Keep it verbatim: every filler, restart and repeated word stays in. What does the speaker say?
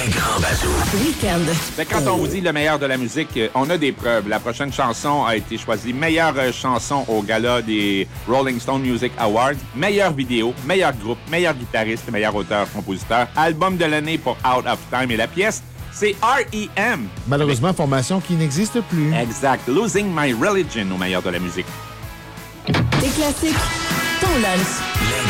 Un grand bazou. Week-end. Ben, quand on vous dit le meilleur de la musique, euh, on a des preuves. La prochaine chanson a été choisie meilleure euh, chanson au gala des Rolling Stone Music Awards, meilleure vidéo, meilleur groupe, meilleur guitariste, meilleur auteur-compositeur, album de l'année pour Out of Time et la pièce, c'est R E M. Malheureusement, Avec... formation qui n'existe plus. Exact. Losing My Religion au meilleur de la musique. Des classiques, ton lunch.